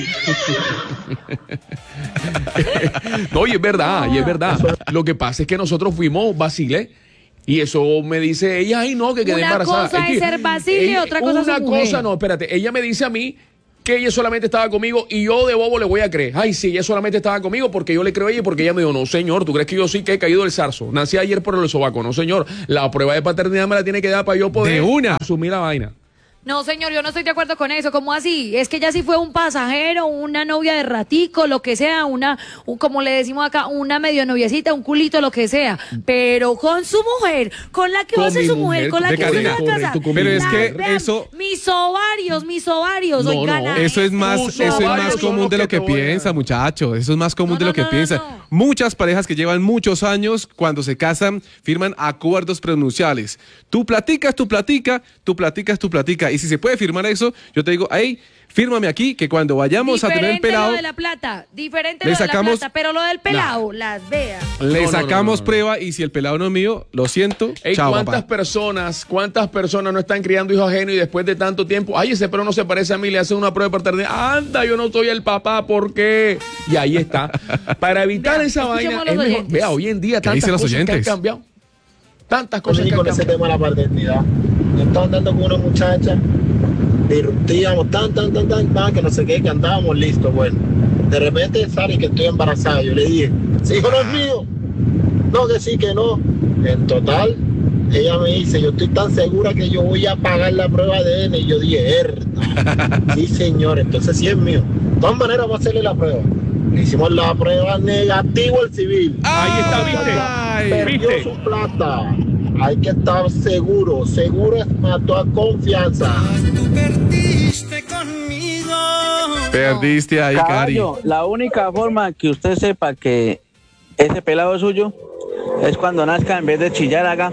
No, y es verdad, y es verdad. Lo que pasa es que nosotros fuimos Basile. Y eso me dice ella, ay no, que quedé Una embarazada. cosa que es ser Basile y ella- otra cosa es su Una mujer. cosa, no, espérate. Ella me dice a mí que ella solamente estaba conmigo y yo de bobo le voy a creer. Ay, sí, ella solamente estaba conmigo porque yo le creo a ella y porque ella me dijo, no, señor, ¿tú crees que yo sí que he caído del zarzo? Nací ayer por el sobaco. No, señor. La prueba de paternidad me la tiene que dar para yo poder De una. asumir la vaina. No, señor, yo no estoy de acuerdo con eso. ¿Cómo así? Es que ella sí fue un pasajero, una novia de ratico, lo que sea, una, un- como le decimos acá, una medio noviecita, un culito, lo que sea. Pero con su mujer, con la que va a Con ser mi su mujer, mujer, con la de que usted se Karina. va a casar. Correcto, con Pero mi es mujer. que Vean, eso- mis ovarios, mis ovarios, No, oigan. no. a Eso es más, estos eso es ovarios más son común los de que lo que te voy a- piensa, muchacho. Eso es más común No, de lo no, que no, piensa. no. Muchas parejas que llevan muchos años, cuando se casan, firman acuerdos prenupciales. Tú platicas, tú platica, tú platicas, tú platica. Y si se puede firmar eso, yo te digo, hey, fírmame aquí que cuando vayamos diferente a tener el pelado, lo de la plata, diferente le lo de sacamos- la plata, pero lo del pelado, las veas. le No, no, sacamos no, no, no. prueba y si el pelado no es mío, lo siento, Ey, chao, ¿cuántas papá. personas, cuántas personas no están criando hijos ajenos y después de tanto tiempo, ay, ese pero no se parece a mí, le hacen una prueba de paternidad, anda, yo no soy el papá, ¿por qué? Y ahí está. Para evitar esa escuchemos vaina, a los es mejor. oyentes. Vea, hoy en día ¿Qué tantas dicen los cosas que han oyentes? cambiado. Tantas cosas Cosas que han con ese cambiado. tema de la paternidad. Yo estaba andando con una muchacha, disrumpíamos tan, tan, tan, tan, tan, que no sé qué, que andábamos listos. Bueno, de repente sale que estoy embarazada. Yo le dije, ¿sí, hijo no es mío? No, que sí, que no. En total, ella me dice, yo estoy tan segura que yo voy a pagar la prueba de A D N. Y yo dije, herda. Sí, señor, entonces sí es mío. De todas maneras, vamos a hacerle la prueba. Le hicimos la prueba negativo al civil. Ahí está, ¿viste? Ay, Perdió ¿viste? su plata. Hay que estar seguro. Seguro es mató a confianza. Perdiste ahí, Cari. Caballo, la única forma que usted sepa que ese pelado es suyo es cuando nazca, en vez de chillar, haga.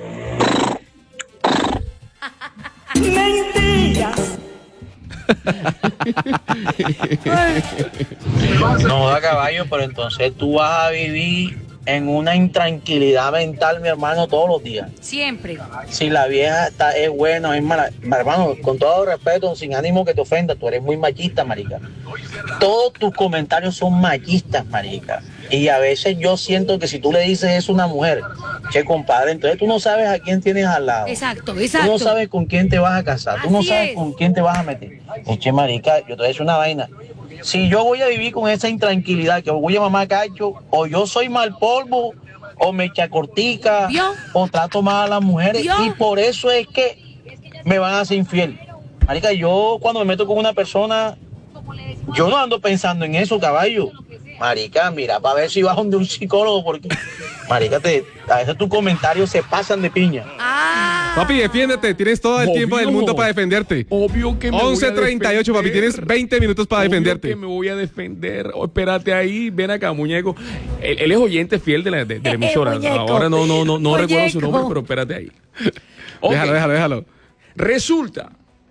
No da caballo, pero entonces tú vas a vivir en una intranquilidad mental, mi hermano, todos los días. Siempre. Si la vieja está, es buena, es mala. Mi hermano, con todo respeto, sin ánimo que te ofenda, tú eres muy machista, marica. Todos tus comentarios son machistas, marica. Y a veces yo siento que si tú le dices eso a una mujer, che, compadre, entonces tú no sabes a quién tienes al lado. Exacto, Tú exacto. no sabes con quién te vas a casar, tú no Así sabes es. con quién te vas a meter. Eche, marica, yo te voy a decir una vaina. Si yo voy a vivir con esa intranquilidad, que voy a mamar cacho, o yo soy mal polvo, o me echa cortica, ¿Vio? o trato mal a las mujeres, ¿Vio? y por eso es que me van a hacer infiel. Marica, yo cuando me meto con una persona, yo no ando pensando en eso, caballo. Marica, mira, para ver si vas donde un psicólogo, porque, marica, te, a veces tus comentarios se pasan de piña. Ah. Papi, defiéndete, tienes todo el Obvio. tiempo del mundo para defenderte. Obvio que me voy a once treinta y ocho, papi, defender. tienes veinte minutos para Obvio defenderte. que me voy a defender. Oh, espérate ahí, ven acá, muñeco. Él, él es oyente fiel de la, de, de la emisora. Muñeco. Ahora no, no, no, no recuerdo su Muñeco. nombre, pero espérate ahí. Ok. Déjalo, déjalo, déjalo. Resulta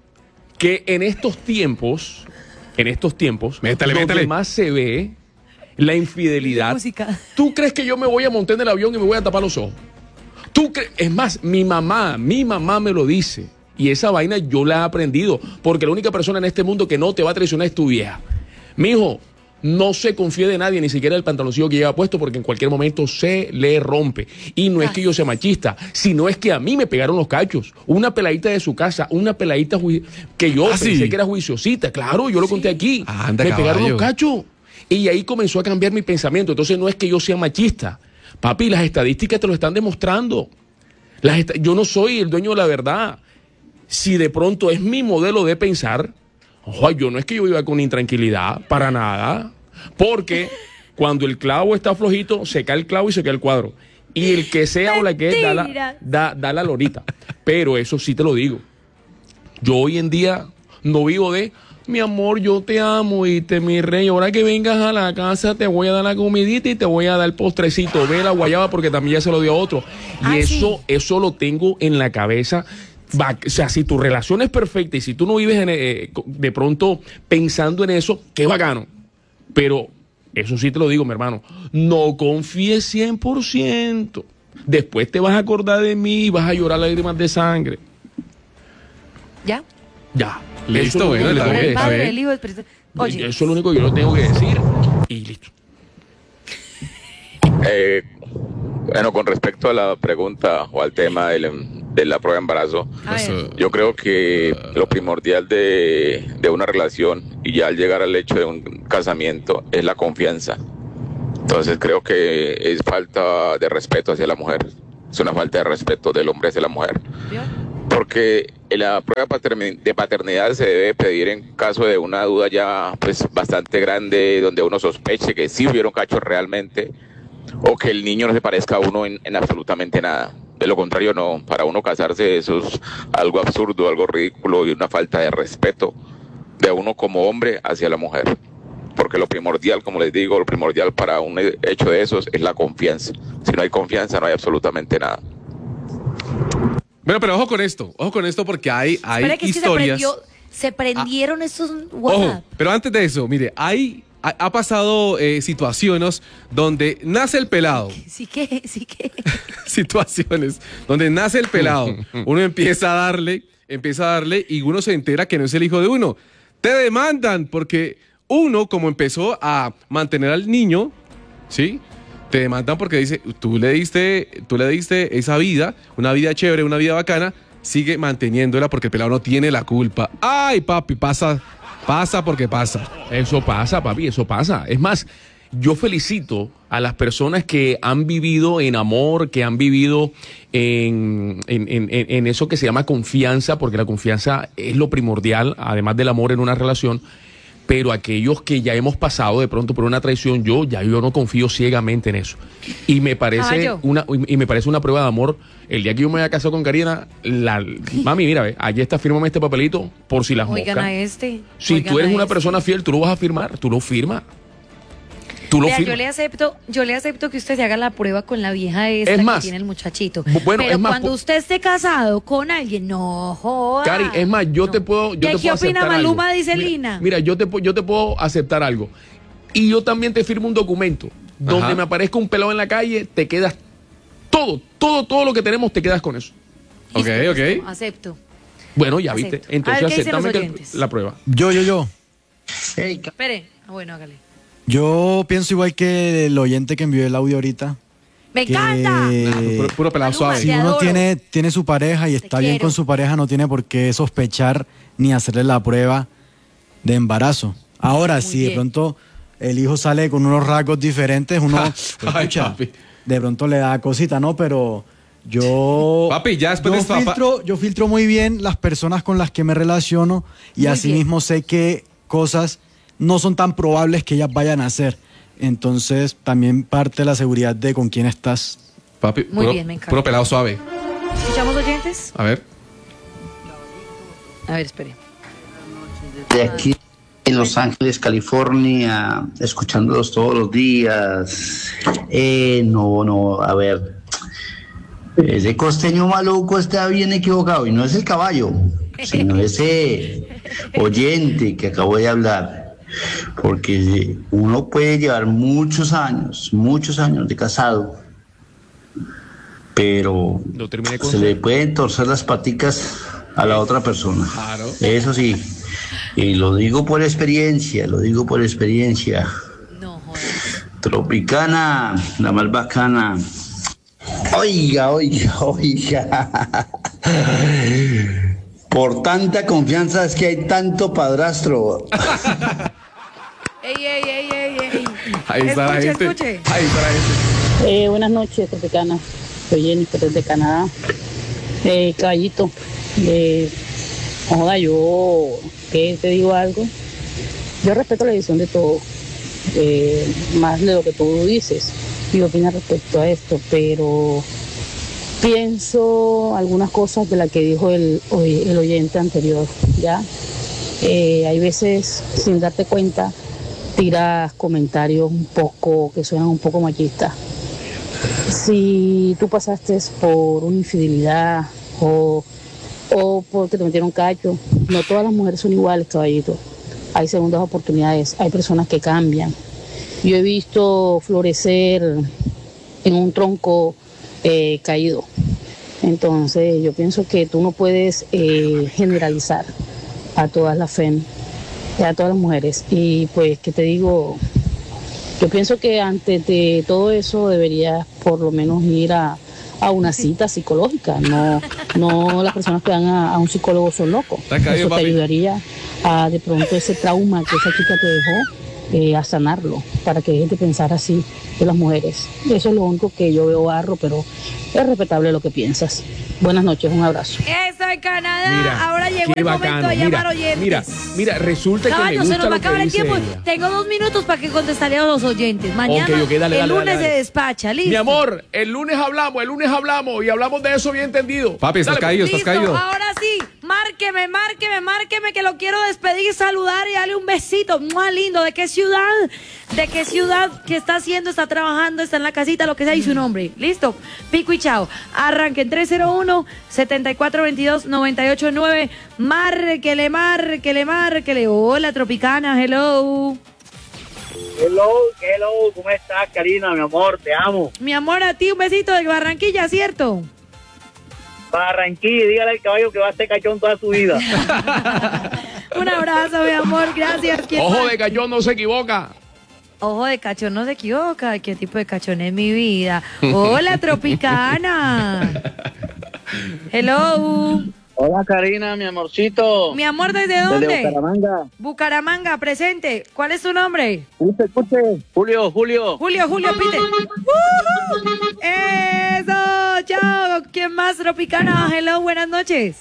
que en estos tiempos, en estos tiempos, Métale, donde métale. más se ve la infidelidad. Música. ¿Tú crees que yo me voy a montar en el avión y me voy a tapar los ojos? ¿Tú crees? Es más, mi mamá, mi mamá me lo dice. Y esa vaina yo la he aprendido. Porque la única persona en este mundo que no te va a traicionar es tu vieja. Mijo, no se confíe de nadie, ni siquiera el pantaloncillo que lleva puesto, porque en cualquier momento se le rompe. Y no es que yo sea machista, sino es que a mí me pegaron los cachos. Una peladita de su casa, una peladita jui- que yo ¿Ah, pensé sí? que era juiciosita. Claro, yo lo conté aquí. Anda, me pegaron caballo. los cachos. Y ahí comenzó a cambiar mi pensamiento. Entonces no es que yo sea machista. Papi, las estadísticas te lo están demostrando. Las esta- yo no soy el dueño de la verdad. Si de pronto es mi modelo de pensar, ojo, yo no es que yo viva con intranquilidad, para nada. Porque cuando el clavo está flojito, se cae el clavo y se cae el cuadro. Y el que sea o la que es, da la, Mentira. da, da la lorita. Pero eso sí te lo digo. Yo hoy en día no vivo de, mi amor, yo te amo y te mi rey, ahora que vengas a la casa te voy a dar la comidita y te voy a dar el postrecito, ve la guayaba porque también ya se lo dio a otro. Y Ah, eso, sí. eso lo tengo en la cabeza. Va- o sea, si tu relación es perfecta y si tú no vives en, eh, de pronto pensando en eso, qué bacano. Pero eso sí te lo digo, mi hermano, no confíes cien por ciento. Después te vas a acordar de mí y vas a llorar lágrimas de sangre. ¿Ya? Ya. Listo, Eso es lo bueno, único está que Por le el bien, tengo está Padre, bien. el Hijo, el Espíritu. que- Oye, Eso es lo único que yo le tengo que decir. Y listo. Eh, bueno, con respecto a la pregunta o al tema del, de la prueba de embarazo, a ver. yo creo que lo primordial de, de una relación y ya al llegar al hecho de un casamiento es la confianza. Entonces creo que es falta de respeto hacia la mujer. Es una falta de respeto del hombre hacia la mujer. ¿Vio? Porque la prueba paterni- de paternidad se debe pedir en caso de una duda ya pues bastante grande, donde uno sospeche que sí hubieron cachos realmente, o que el niño no se parezca a uno en, en absolutamente nada. De lo contrario, no. Para uno casarse eso es algo absurdo, algo ridículo y una falta de respeto de uno como hombre hacia la mujer. Porque lo primordial, como les digo, lo primordial para un hecho de esos es la confianza. Si no hay confianza, no hay absolutamente nada. Bueno, pero ojo con esto, ojo con esto porque hay, hay Espera, que es que se historias. prendió, Se prendieron ah, estos WhatsApp. Ojo, pero antes de eso, mire, hay, ha, ha pasado eh, situaciones donde nace el pelado. Sí que, sí que. Situaciones donde nace el pelado. Uno empieza a darle, empieza a darle y uno se entera que no es el hijo de uno. Te demandan porque uno, como empezó a mantener al niño, ¿sí? Te demandan porque dice, tú le diste, tú le diste esa vida, una vida chévere, una vida bacana, sigue manteniéndola porque el pelado no tiene la culpa. Ay, papi, pasa, pasa porque pasa. Eso pasa, papi, eso pasa. Es más, yo felicito a las personas que han vivido en amor, que han vivido en, en, en, en eso que se llama confianza, porque la confianza es lo primordial, además del amor en una relación. Pero aquellos que ya hemos pasado de pronto por una traición, yo ya yo no confío ciegamente en eso. Y me parece ah, una y me parece una prueba de amor. El día que yo me voy a casar con Karina, la, mami, mira, ve, allí está, fírmame este papelito por si las moscas. Oigan a este. Si Oigan tú eres a una este. persona fiel, tú lo vas a firmar, tú lo firmas. Tú lo Vea, firmas. yo le acepto, yo le acepto que usted se haga la prueba con la vieja esta Es que más, tiene el muchachito. bueno, pero es más, cuando po- usted esté casado con alguien, no joda. Cari, es más, yo te puedo, yo ¿Y te qué puedo opina aceptar Maluma? algo. Dice Mira, Lina. Mira, yo te, pu- yo te puedo aceptar algo. Y yo también te firmo un documento donde Ajá. me aparezca un pelado en la calle, te quedas todo, todo, todo lo que tenemos, te quedas con eso. Ok, ok. Acepto. Bueno, ya Acepto. viste. Entonces A ver, ¿qué dicen aceptame los que- oyentes? la prueba. Yo, yo, yo. Espere. Ah, bueno, hágale. Yo pienso igual que el oyente que envió el audio ahorita. ¡Me que encanta! Puro, puro pelado Maluma, suave. Si te uno adoro. tiene, tiene su pareja y está bien quiero. con su pareja, no tiene por qué sospechar ni hacerle la prueba de embarazo. Ahora, si de bien. pronto el hijo sale con unos rasgos diferentes, uno Ay, escucha, papi. de pronto le da cosita, ¿no? Pero yo, Papi, ya después yo de esta pa- filtro, yo filtro muy bien las personas con las que me relaciono y Muy asimismo sé que cosas no son tan probables que ellas vayan a hacer. Entonces, también parte de la seguridad de con quién estás. Papi, Muy puro, bien, me encanta. puro pelado suave. ¿Escuchamos oyentes? A ver. A ver, espere. De aquí en Los Ángeles, California, escuchándolos todos los días. Eh, no, no, a ver. Ese costeño maluco está bien equivocado y no es el caballo, sino ese oyente que acabo de hablar. Porque uno puede llevar muchos años, muchos años de casado, pero Lo terminé con se le pueden torcer las paticas a la otra persona. Claro. Eso sí, y lo digo por experiencia, lo digo por experiencia. No, joder. Tropicana, la más bacana. Oiga, oiga, oiga. Por tanta confianza es que hay tanto padrastro. ¡Ey, ey, ey, ey, ey! Ahí está la Escuche, gente. escuche. Ahí está la gente. Eh, buenas noches, Tropicana. Soy Jennifer desde Canadá. Eh, caballito, eh, joda, yo que te digo algo. Yo respeto la decisión de todo, eh, más de lo que tú dices y opinas respecto a esto, pero pienso algunas cosas de las que dijo el, oy- el oyente anterior, ¿ya? Eh, hay veces, sin darte cuenta, tiras comentarios un poco, que suenan un poco machistas. Si tú pasaste por una infidelidad o, o porque te metieron cacho, no todas las mujeres son iguales, caballito. Hay segundas oportunidades, hay personas que cambian. Yo he visto florecer en un tronco eh, caído. Entonces yo pienso que tú no puedes eh, generalizar a todas las fem, a todas las mujeres. Y pues, ¿qué te digo? Yo pienso que antes de todo eso deberías por lo menos ir a, a una cita psicológica. No, no las personas que van a, a un psicólogo son locos. Está caído, Eso te papi. ayudaría a de pronto ese trauma que esa chica te dejó, eh, a sanarlo, para que dejes de pensar así de las mujeres. Eso es lo único que yo veo barro, pero es respetable lo que piensas. Buenas noches, un abrazo. Eso en Canadá. Mira, Ahora llegó qué el momento bacano. de llamar Mira, oyentes. mira, mira, resulta que Caballo, me se gusta nos va a lo que acabar el dice tiempo. ella. Tengo dos minutos para que contestaré a los oyentes. Mañana, Ok, ok, dale, el dale, lunes dale, dale. se despacha. ¿Listo? Mi amor, el lunes hablamos, el lunes hablamos y hablamos de eso bien entendido. Papi, estás Dale, caído, estás Listo, caído. ahora sí, marca. Márqueme, márqueme, márqueme, que lo quiero despedir, saludar y darle un besito. Muy lindo. ¿De qué ciudad? ¿De qué ciudad? ¿Qué está haciendo? ¿Está trabajando? ¿Está en la casita? Lo que sea y su nombre. ¿Listo? Pico y chao. Arranquen tres cero uno, siete cuatro dos dos, nueve ocho nueve. Márquele, márquele, márquele. Hola, Tropicana. Hello. Hello, hello. ¿Cómo estás, Karina? Mi amor, te amo. Mi amor, a ti un besito de Barranquilla, ¿cierto? Barranquilla, dígale al caballo que va a ser cachón toda su vida. Un abrazo, mi amor, gracias. Ojo más? de cachón, no se equivoca. Ojo de cachón, no se equivoca. ¿Qué tipo de cachón es mi vida? Hola, Tropicana. Hello. Hola, Karina, mi amorcito. Mi amor, ¿desde dónde? Desde Bucaramanga. Bucaramanga, presente. ¿Cuál es tu nombre? Escuche, escuche. Julio, Julio. Julio, Julio, pite. Uh-huh. Eso, chao. ¿Quién más, Tropicana? Hello, buenas noches.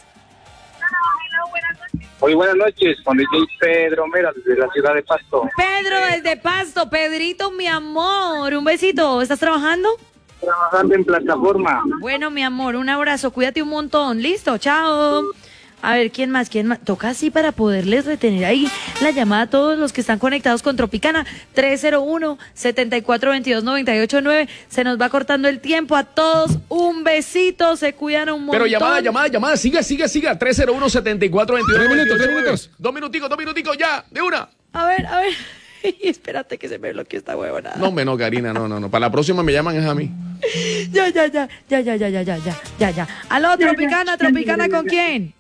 Muy buenas noches, con D J Pedro Mera, desde la ciudad de Pasto. Pedro, desde Pasto. Pedrito, mi amor, un besito. ¿Estás trabajando? Trabajando en plataforma. Bueno, mi amor, un abrazo. Cuídate un montón. Listo, chao. A ver, ¿quién más? ¿Quién más? Toca así para poderles retener ahí la llamada a todos los que están conectados con Tropicana. tres cero uno, siete cuatro dos dos, nueve ocho nueve. Se nos va cortando el tiempo. A todos un besito. Se cuidan un montón. Pero llamada, llamada, llamada. Siga, siga, siga. tres cero uno, siete cuatro dos dos. Tres minutos, tres minutos. Dos minuticos, dos minuticos, ya. De una. A ver, a ver. Espérate que se me bloqueó esta huevona. No, me no, Karina, no, no, no. Para la próxima me llaman es a mí. Ya, ya, ya, ya, ya, ya, ya, ya, ya, ya, ya. Aló, Tropicana, Tropicana, ¿con quién?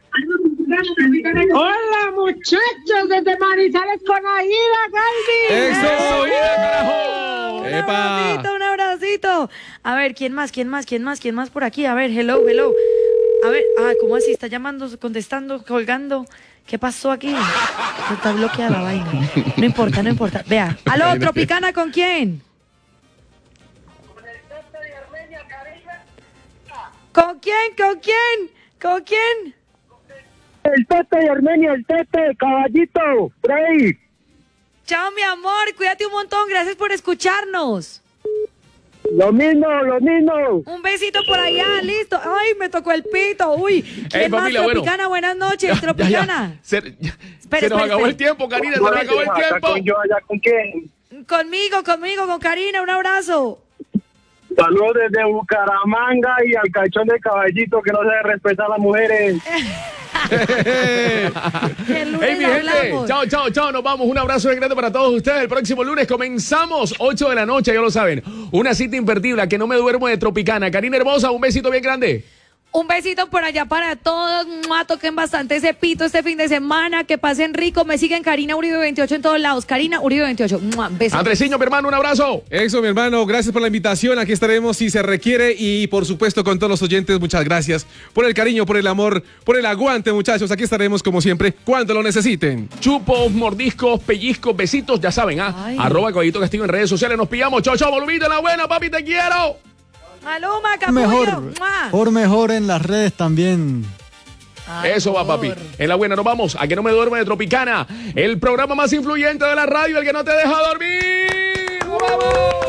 Hola, muchachos, desde Manizales con Aguila, Galdi. ¡Eso, Aguila, carajo! Un abracito, un abracito. A ver, ¿quién más, quién más, quién más, quién más por aquí? A ver, hello, hello. A ver, ah, ¿cómo así? ¿Está llamando, contestando, colgando? ¿Qué pasó aquí? Está bloqueada la vaina. No importa, no importa. Vea. Aló, Tropicana, ¿con quién? ¿Con quién? ¿Con quién? ¿Con quién? El Tete de Armenia, el Tete, caballito, por ahí. Chao, mi amor, cuídate un montón, gracias por escucharnos. Lo mismo, lo mismo. Un besito por allá, listo. Ay, me tocó el pito, uy. ¿Quién Hey, más, familia, Tropicana? bueno. Buenas noches, Ya, Tropicana. ya, ya. Se, ya, Espere, se nos espere, acabó espere. el tiempo, Karina, se nos acabó el tiempo. ¿Con yo allá con quién? Conmigo, conmigo, con Karina, un abrazo. Saludos desde Bucaramanga y al cachón de caballito que no se respeta a las mujeres. Hey, mi gente, chao, chao, chao, nos vamos. Un abrazo de grande para todos ustedes. El próximo lunes comenzamos, ocho de la noche, ya lo saben. Una cita imperdible, que no me duermo de Tropicana. Karina hermosa, un besito bien grande. Un besito por allá para todos. Mua, toquen bastante ese pito este fin de semana. Que pasen rico. Me siguen Karina Uribe veintiocho en todos lados. Karina Uribe veintiocho. Mua, besos. Andresiño, mi hermano, un abrazo. Eso, mi hermano, gracias por la invitación. Aquí estaremos si se requiere. Y por supuesto, con todos los oyentes, muchas gracias por el cariño, por el amor, por el aguante, muchachos. Aquí estaremos como siempre, cuando lo necesiten. Chupos, mordiscos, pellizcos, besitos, ya saben, ¿ah? Ay. Arroba Caballito Castillo en redes sociales. Nos pillamos. Chao, chao, volviste la buena, papi, te quiero. Maluma, capullo. Mejor, Mua. por mejor en las redes también. Ay, Eso va, papi. En la buena nos vamos. A que no me duerme de Tropicana. El programa más influyente de la radio, el que no te deja dormir. ¡Vamos!